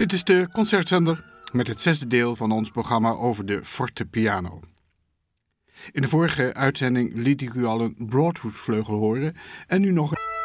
Dit is de Concertzender met het zesde deel van ons programma over de forte piano. In de vorige uitzending liet ik u al een Broadwood-vleugel horen en nu nog een...